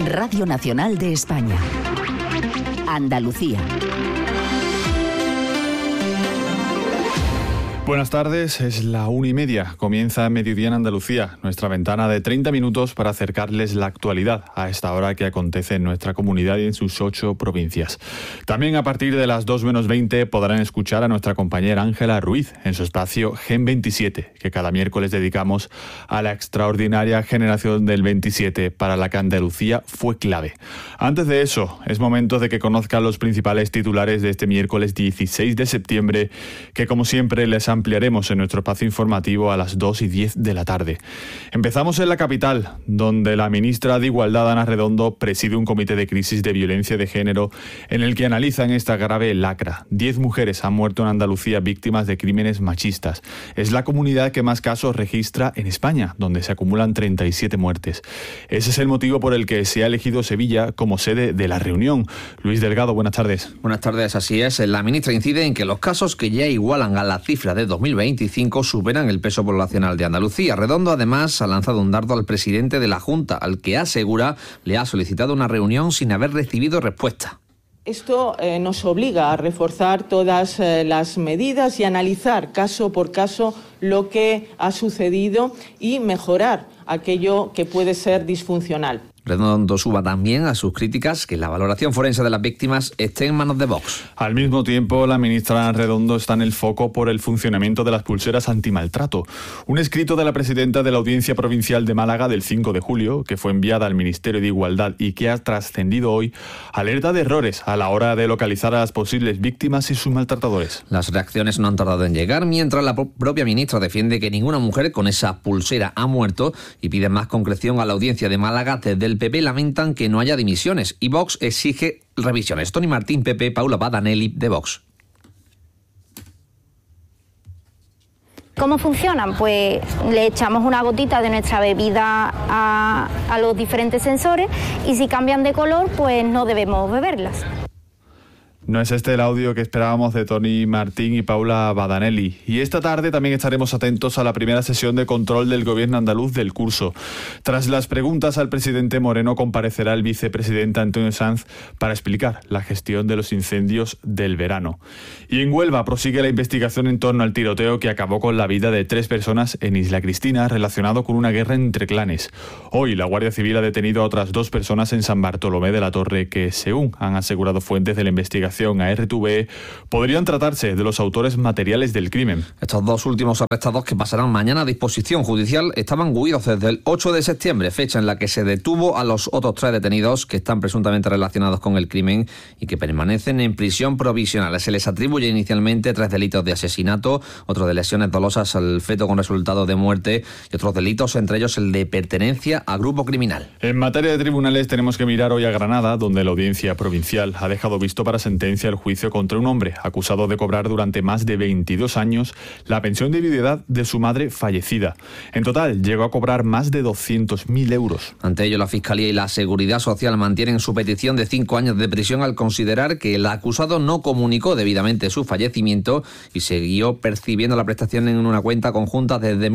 Radio Nacional de España. Andalucía. Buenas tardes, es la 1:30. Comienza Mediodía en Andalucía, nuestra ventana de 30 minutos para acercarles la actualidad a esta hora que acontece en nuestra comunidad y en sus 8 provincias. También a partir de las 2:20 podrán escuchar a nuestra compañera Ángela Ruiz en su espacio Gen 27, que cada miércoles dedicamos a la extraordinaria generación del 27 para la que Andalucía fue clave. Antes de eso, es momento de que conozcan los principales titulares de este miércoles 16 de septiembre, que como siempre les ampliaremos en nuestro espacio informativo a las 2:10 de la tarde. Empezamos en la capital, donde la ministra de Igualdad, Ana Redondo, preside un comité de crisis de violencia de género en el que analizan esta grave lacra. 10 mujeres han muerto en Andalucía víctimas de crímenes machistas. Es la comunidad que más casos registra en España, donde se acumulan 37 muertes. Ese es el motivo por el que se ha elegido Sevilla como sede de la reunión. Luis Delgado, buenas tardes. Buenas tardes, así es. La ministra incide en que los casos que ya igualan a la cifra de 2025 superan el peso poblacional de Andalucía. Redondo, además, ha lanzado un dardo al presidente de la Junta, al que asegura le ha solicitado una reunión sin haber recibido respuesta. Esto nos obliga a reforzar todas las medidas y analizar caso por caso lo que ha sucedido y mejorar aquello que puede ser disfuncional. Redondo suma también a sus críticas que la valoración forense de las víctimas esté en manos de Vox. Al mismo tiempo, la ministra Redondo está en el foco por el funcionamiento de las pulseras antimaltrato. Un escrito de la presidenta de la Audiencia Provincial de Málaga del 5 de julio, que fue enviada al Ministerio de Igualdad y que ha trascendido hoy, alerta de errores a la hora de localizar a las posibles víctimas y sus maltratadores. Las reacciones no han tardado en llegar, mientras la propia ministra defiende que ninguna mujer con esa pulsera ha muerto y pide más concreción a la Audiencia de Málaga. Desde el PP lamentan que no haya dimisiones y Vox exige revisiones. Tony Martín, PP, Paula Badanelli, de Vox. ¿Cómo funcionan? Pues le echamos una gotita de nuestra bebida a los diferentes sensores y si cambian de color, pues no debemos beberlas. No es este el audio que esperábamos de Tony Martín y Paula Badanelli. Y esta tarde también estaremos atentos a la primera sesión de control del gobierno andaluz del curso. Tras las preguntas al presidente Moreno, comparecerá el vicepresidente Antonio Sanz para explicar la gestión de los incendios del verano. Y en Huelva prosigue la investigación en torno al tiroteo que acabó con la vida de 3 personas en Isla Cristina, relacionado con una guerra entre clanes. Hoy la Guardia Civil ha detenido a otras 2 personas en San Bartolomé de la Torre que, según han asegurado fuentes de la investigación a RTV, podrían tratarse de los autores materiales del crimen. Estos 2 últimos arrestados, que pasarán mañana a disposición judicial, estaban huidos desde el 8 de septiembre, fecha en la que se detuvo a los otros 3 detenidos que están presuntamente relacionados con el crimen y que permanecen en prisión provisional. Se les atribuye inicialmente 3 delitos de asesinato, otro de lesiones dolosas al feto con resultado de muerte y otros delitos, entre ellos el de pertenencia a grupo criminal. En materia de tribunales tenemos que mirar hoy a Granada, donde la Audiencia Provincial ha dejado visto para sentencia el juicio contra un hombre acusado de cobrar durante más de 22 años la pensión de viudedad de su madre fallecida. En total, llegó a cobrar más de 200.000 euros. Ante ello, la Fiscalía y la Seguridad Social mantienen su petición de 5 años de prisión al considerar que el acusado no comunicó debidamente su fallecimiento y siguió percibiendo la prestación en una cuenta conjunta desde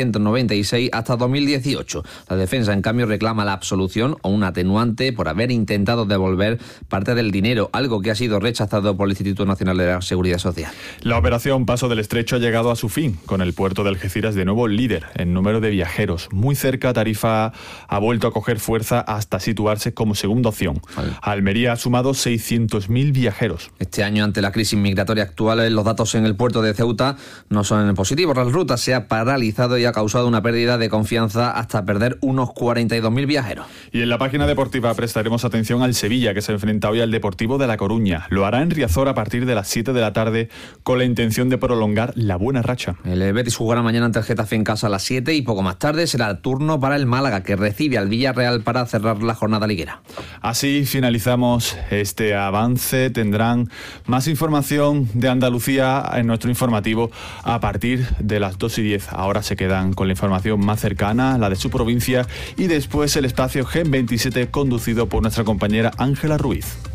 1996 hasta 2018. La defensa, en cambio, reclama la absolución o un atenuante por haber intentado devolver parte del dinero, algo que ha sido rechazado por el Instituto Nacional de la Seguridad Social. La operación Paso del Estrecho ha llegado a su fin, con el puerto de Algeciras de nuevo líder en número de viajeros. Muy cerca, Tarifa ha vuelto a coger fuerza hasta situarse como segunda opción. Almería ha sumado 600.000 viajeros. Este año, ante la crisis migratoria actual, los datos en el puerto de Ceuta no son positivos. La ruta se ha paralizado y ha causado una pérdida de confianza hasta perder unos 42.000 viajeros. Y en la página deportiva prestaremos atención al Sevilla, que se enfrenta hoy al Deportivo de La Coruña. Lo hará en Riazor a partir de las 7 de la tarde con la intención de prolongar la buena racha. El Betis jugará mañana ante el Getafe en casa a las 7 y poco más tarde será el turno para el Málaga, que recibe al Villarreal para cerrar la jornada liguera. Así finalizamos este avance. Tendrán más información de Andalucía en nuestro informativo a partir de las 2:10. Ahora se quedan con la información más cercana, la de su provincia, y después el espacio Gen 27 conducido por nuestra compañera Ángela Ruiz.